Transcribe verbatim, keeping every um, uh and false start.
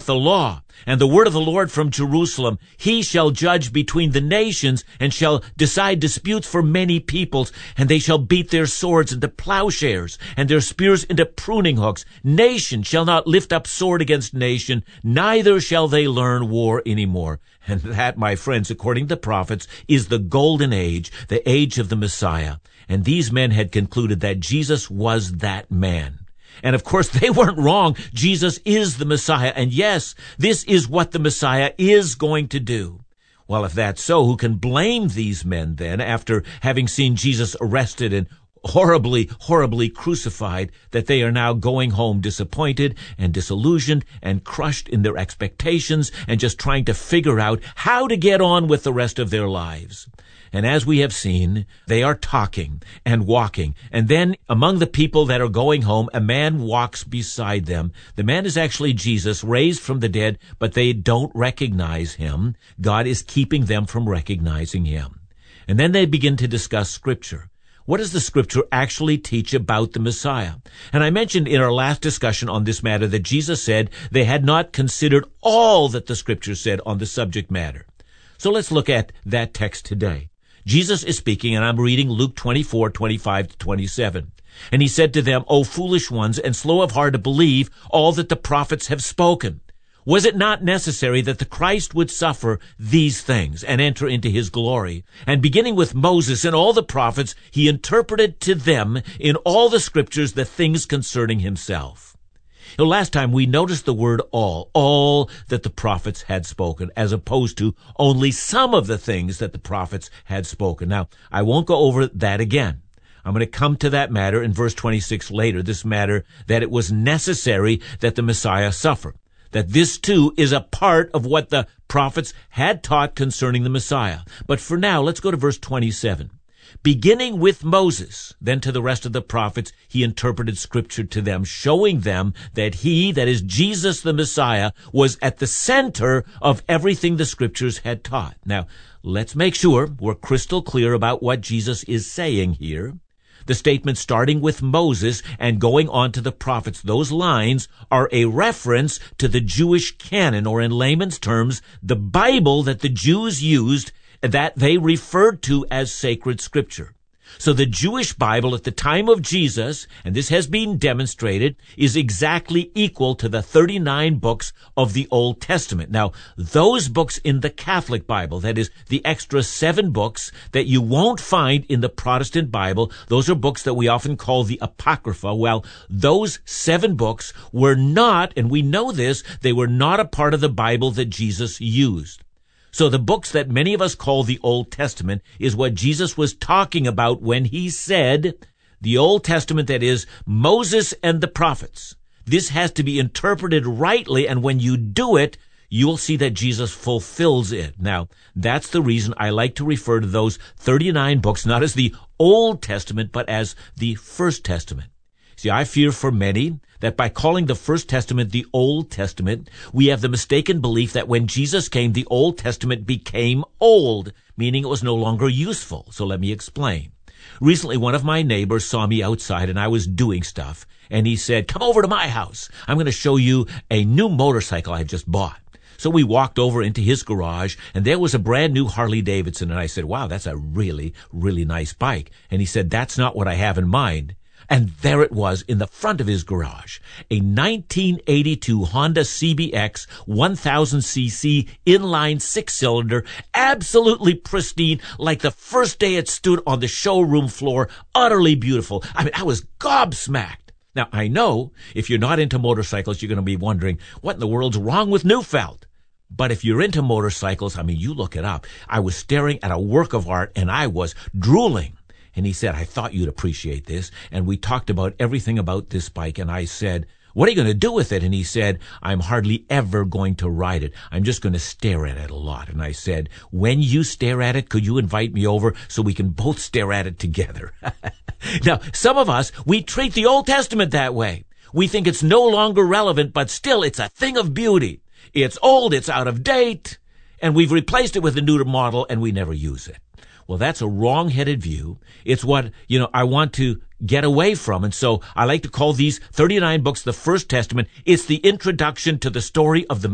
the law and the word of the Lord from Jerusalem. He shall judge between the nations and shall decide disputes for many peoples, and they shall beat their swords into plowshares and their spears into pruning hooks. Nation shall not lift up sword against nation, neither shall they learn war anymore. And that, my friends, according to the prophets, is the golden age, the age of the Messiah. And these men had concluded that Jesus was that man. And of course, they weren't wrong. Jesus is the Messiah. And yes, this is what the Messiah is going to do. Well, if that's so, who can blame these men then, after having seen Jesus arrested and horribly, horribly crucified, that they are now going home disappointed and disillusioned and crushed in their expectations and just trying to figure out how to get on with the rest of their lives? And as we have seen, they are talking and walking. And then among the people that are going home, a man walks beside them. The man is actually Jesus, raised from the dead, but they don't recognize him. God is keeping them from recognizing him. And then they begin to discuss Scripture. What does the Scripture actually teach about the Messiah? And I mentioned in our last discussion on this matter that Jesus said they had not considered all that the Scripture said on the subject matter. So let's look at that text today. Jesus is speaking, and I'm reading Luke twenty-four, twenty-five to twenty-seven. And he said to them, O foolish ones, and slow of heart to believe all that the prophets have spoken. Was it not necessary that the Christ would suffer these things and enter into his glory? And beginning with Moses and all the prophets, he interpreted to them in all the Scriptures the things concerning himself. Now, last time we noticed the word all, all that the prophets had spoken, as opposed to only some of the things that the prophets had spoken. Now, I won't go over that again. I'm going to come to that matter in verse twenty-six later, this matter that it was necessary that the Messiah suffer. That this too is a part of what the prophets had taught concerning the Messiah. But for now, let's go to verse twenty-seven. Beginning with Moses, then to the rest of the prophets, he interpreted Scripture to them, showing them that he, that is Jesus the Messiah, was at the center of everything the Scriptures had taught. Now, let's make sure we're crystal clear about what Jesus is saying here. The statement starting with Moses and going on to the prophets, those lines are a reference to the Jewish canon, or in layman's terms, the Bible that the Jews used, that they referred to as sacred Scripture. So the Jewish Bible at the time of Jesus, and this has been demonstrated, is exactly equal to the thirty-nine books of the Old Testament. Now, those books in the Catholic Bible, that is, the extra seven books that you won't find in the Protestant Bible, those are books that we often call the Apocrypha. Well, those seven books were not, and we know this, they were not a part of the Bible that Jesus used. So the books that many of us call the Old Testament is what Jesus was talking about when he said, the Old Testament, that is, Moses and the prophets. This has to be interpreted rightly, and when you do it, you will see that Jesus fulfills it. Now, that's the reason I like to refer to those thirty-nine books, not as the Old Testament, but as the First Testament. See, I fear for many that by calling the First Testament the Old Testament, we have the mistaken belief that when Jesus came, the Old Testament became old, meaning it was no longer useful. So let me explain. Recently, one of my neighbors saw me outside and I was doing stuff, and he said, come over to my house. I'm going to show you a new motorcycle I just bought. So we walked over into his garage, and there was a brand new Harley Davidson, and I said, wow, that's a really, really nice bike. And he said, that's not what I have in mind. And there it was in the front of his garage, a nineteen eighty-two Honda C B X one thousand c c inline six-cylinder, absolutely pristine, like the first day it stood on the showroom floor, utterly beautiful. I mean, I was gobsmacked. Now, I know if you're not into motorcycles, you're going to be wondering, what in the world's wrong with Neufeld? But if you're into motorcycles, I mean, you look it up. I was staring at a work of art, and I was drooling. And he said, I thought you'd appreciate this. And we talked about everything about this bike. And I said, what are you going to do with it? And he said, I'm hardly ever going to ride it. I'm just going to stare at it a lot. And I said, when you stare at it, could you invite me over so we can both stare at it together? Now, some of us, we treat the Old Testament that way. We think it's no longer relevant, but still it's a thing of beauty. It's old, it's out of date, and we've replaced it with a newer model, and we never use it. Well, that's a wrong-headed view. It's what, you know, I want to get away from. And so I like to call these thirty-nine books the First Testament. It's the introduction to the story of the